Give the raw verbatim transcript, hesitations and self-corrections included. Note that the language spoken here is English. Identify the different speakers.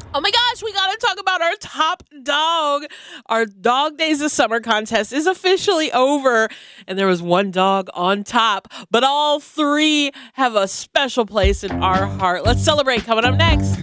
Speaker 1: Oh my gosh, we got to talk about our top dog. Our Dog Days of Summer contest is officially over, and there was one dog on top, but all three have a special place in our heart. Let's celebrate coming up next.